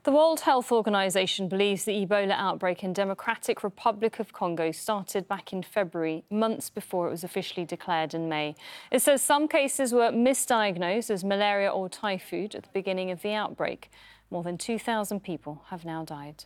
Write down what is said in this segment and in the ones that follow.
The World Health Organization believes the Ebola outbreak in Democratic Republic of Congo started back in February, months before it was officially declared in May. It says some cases were misdiagnosed as malaria or typhoid at the beginning of the outbreak. More than 2,000 people have now died.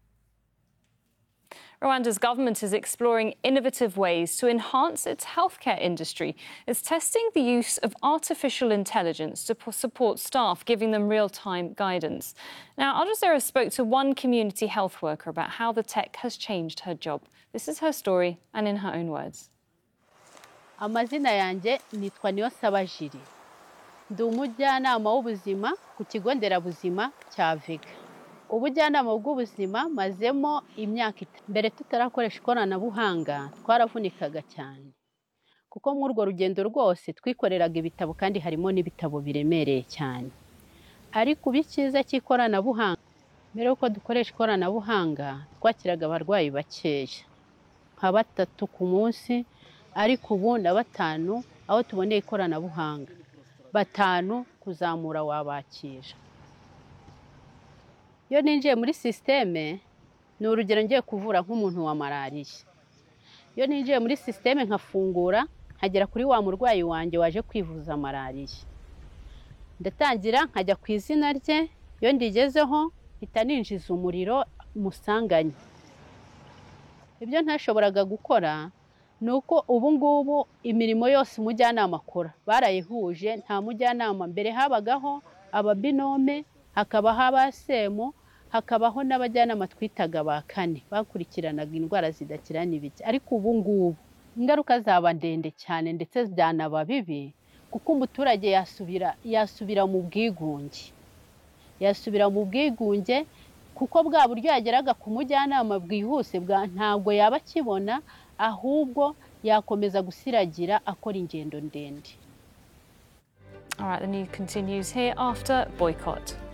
Rwanda's government is exploring innovative ways to enhance its healthcare industry. It's testing the use of artificial intelligence to support staff, giving them real-time guidance. Now, Al Jazeera spoke to one community health worker about how the tech has changed her job. This is her story, and in her own words. Amazina yanje nitwa Niyonsaba Jiri. Ndi umujyanama w'ubuzima ku kigo nderabuzima cya Vega. Ubujyanama bw'ubuzima mazemo imyaka mbere tutarakoresha ikoranabuhanga twaravunikaga cyane kuko muri urwo rugendo rwose twikoreraga ibitabo kandi harimo n'ibitabo biremereye cyane ariko ubikiza cy'ikoranabuhanga mbere uko dukoresha ikoranabuhanga twakiraga abarwayi bakeya nka 3 ku munsi ariko ubu na 5 aho tuboneye ikoranabuhanga 5 kuzamura wabakira. Iyo ninjiye muri systeme ni urugero ngiye kuvura nk'umuntu wa malaria. Iyo ninjiye muri systeme nkafungura nkagera kuri wa murwayi wanje waje kwivuza malaria. Ndatangira nkajya ku izina rye, iyo ndigezeho hita ninjiza umuriro musanganye. Ibyo ntashoboraga gukora nuko ubu ngubu imirimo yose umujyanama akora barayihuje. Nta mujyanama mbere habagaho ababinome, hakabaho abasemo, hakabaho n'abajyanama twitaga ba kane bakurikiranaga indwara zidakira n'ibiki. Ariko ubu ngubu ingaruka zaba ndende cyane ndetse byanaba bibi kuko umuturage yasubira mu bwigunge. Yasubira mu bwigunge kuko bwa buryo yageraga ku mujyanama bwihuse ntabwo yaba kibona, ahubwo yakomeza gusiragira akora ingendo ndende. All right, the news continues here after Boycott.